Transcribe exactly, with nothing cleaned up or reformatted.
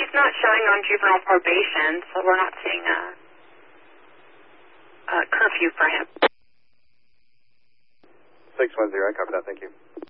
he's not showing on juvenile probation, so we're not seeing a, a curfew for him. six one zero, I copy that, thank you.